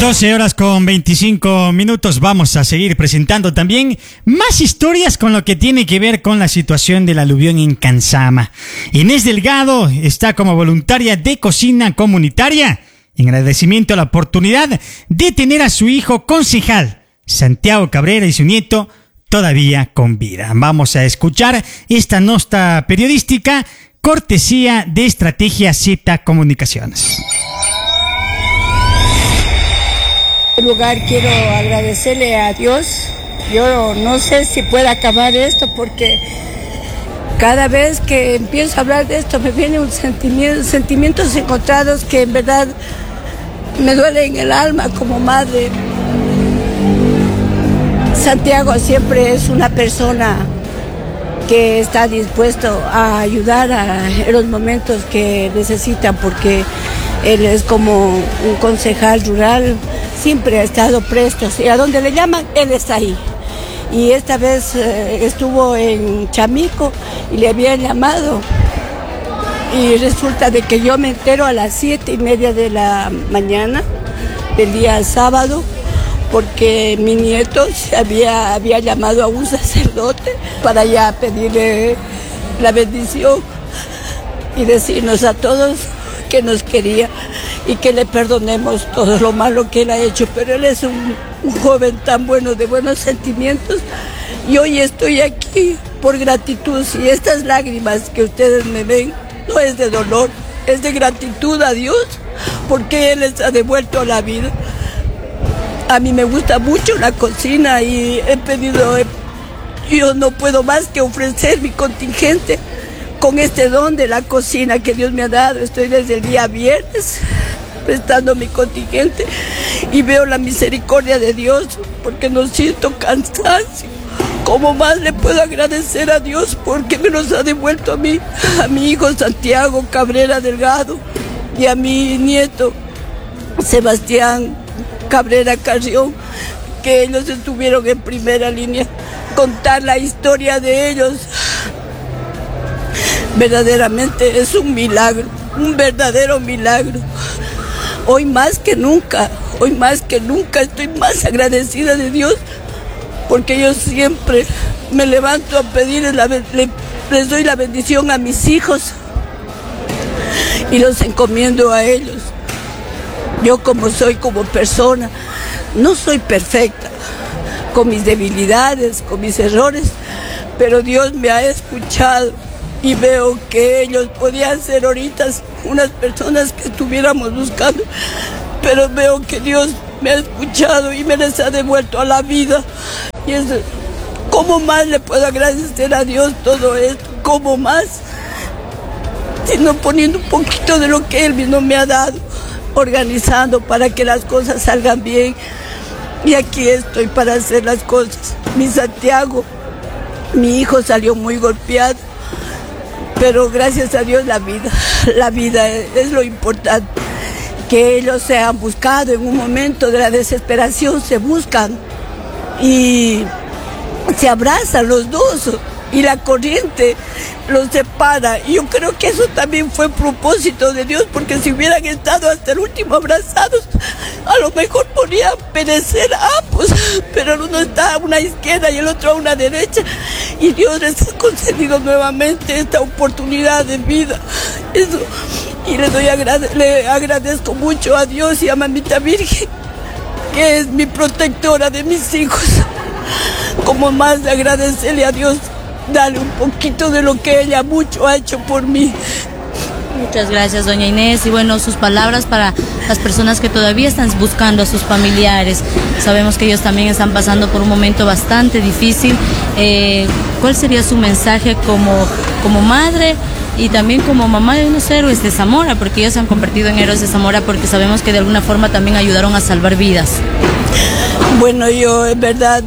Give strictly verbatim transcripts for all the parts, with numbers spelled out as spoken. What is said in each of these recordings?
doce horas con veinticinco minutos. Vamos a seguir presentando también más historias con lo que tiene que ver con la situación del aluvión en Cansama. Inés Delgado está como voluntaria de cocina comunitaria en agradecimiento a la oportunidad de tener a su hijo concejal, Santiago Cabrera, y su nieto todavía con vida. Vamos a escuchar esta nota periodística cortesía de Estrategia Z Comunicaciones. En primer lugar quiero agradecerle a Dios. Yo no sé si pueda acabar esto porque cada vez que empiezo a hablar de esto me vienen un sentimiento, sentimientos encontrados que en verdad me duelen en el alma como madre. Santiago siempre es una persona que está dispuesto a ayudar a, en los momentos que necesitan, porque él es como un concejal rural, siempre ha estado presto, y a donde le llaman, él está ahí. Y esta vez eh, estuvo en Chamico y le habían llamado, y resulta de que yo me entero a las siete y media de la mañana del día sábado, porque mi nieto se había, había llamado a un sacerdote para ya pedirle la bendición y decirnos a todos que nos quería y que le perdonemos todo lo malo que él ha hecho, pero él es un, un joven tan bueno, de buenos sentimientos, y hoy estoy aquí por gratitud. Y estas lágrimas que ustedes me ven no es de dolor, es de gratitud a Dios, porque él les ha devuelto la vida. A mí me gusta mucho la cocina y he pedido, yo no puedo más que ofrecer mi contingente con este don de la cocina que Dios me ha dado. Estoy desde el día viernes prestando mi contingente y veo la misericordia de Dios porque no siento cansancio. ¿Cómo más le puedo agradecer a Dios porque me los ha devuelto a mí, a mi hijo Santiago Cabrera Delgado y a mi nieto Sebastián Cabrera Carrión, que ellos estuvieron en primera línea? Contar la historia de ellos verdaderamente es un milagro, un verdadero milagro. Hoy más que nunca, hoy más que nunca estoy más agradecida de Dios, porque yo siempre me levanto a pedirles, la, le, les doy la bendición a mis hijos y los encomiendo a ellos. Yo como soy como persona, no soy perfecta, con mis debilidades, con mis errores, pero Dios me ha escuchado y veo que ellos podían ser ahorita unas personas que estuviéramos buscando, pero veo que Dios me ha escuchado y me les ha devuelto a la vida. Y eso, ¿cómo más le puedo agradecer a Dios todo esto? ¿Cómo más? Sino poniendo un poquito de lo que Él mismo me ha dado, organizando para que las cosas salgan bien, y aquí estoy para hacer las cosas. Mi Santiago, mi hijo salió muy golpeado, pero gracias a Dios la vida, la vida es, es lo importante, que ellos se han buscado en un momento de la desesperación, se buscan y se abrazan los dos, y la corriente los separa. Y yo creo que eso también fue propósito de Dios, porque si hubieran estado hasta el último abrazados, a lo mejor podrían perecer ambos, pero uno está a una izquierda y el otro a una derecha, y Dios les ha concedido nuevamente esta oportunidad de vida. Eso, y le, doy agrade le agradezco mucho a Dios y a Mamita Virgen, que es mi protectora de mis hijos. Como más de agradecerle a Dios, dale un poquito de lo que ella mucho ha hecho por mí. Muchas gracias, doña Inés. Y bueno, sus palabras para las personas que todavía están buscando a sus familiares. Sabemos que ellos también están pasando por un momento bastante difícil. Eh, ¿Cuál sería su mensaje como, como madre y también como mamá de unos héroes de Zamora? Porque ellos se han convertido en héroes de Zamora porque sabemos que de alguna forma también ayudaron a salvar vidas. Bueno, yo en verdad,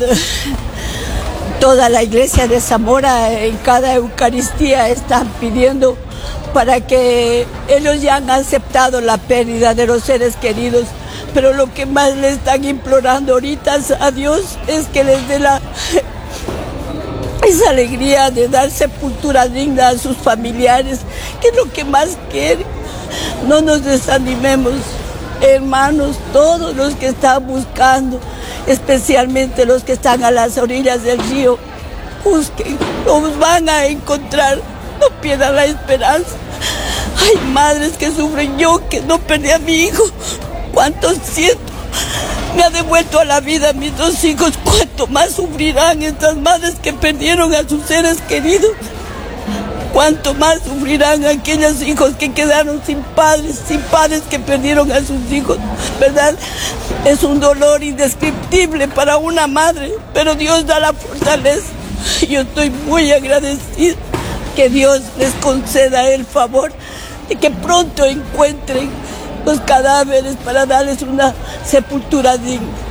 toda la iglesia de Zamora en cada Eucaristía están pidiendo para que ellos ya han aceptado la pérdida de los seres queridos, pero lo que más le están implorando ahorita a Dios es que les dé la esa alegría de dar sepultura digna a sus familiares, que es lo que más quieren. No nos desanimemos, hermanos, todos los que están buscando, especialmente los que están a las orillas del río, busquen, los van a encontrar, no pierdan la esperanza. Hay madres que sufren, yo que no perdí a mi hijo, cuánto siento, me ha devuelto a la vida a mis dos hijos, cuánto más sufrirán estas madres que perdieron a sus seres queridos. Cuánto más sufrirán aquellos hijos que quedaron sin padres, sin padres que perdieron a sus hijos, ¿verdad? Es un dolor indescriptible para una madre, pero Dios da la fortaleza. Yo estoy muy agradecida que Dios les conceda el favor de que pronto encuentren los cadáveres para darles una sepultura digna.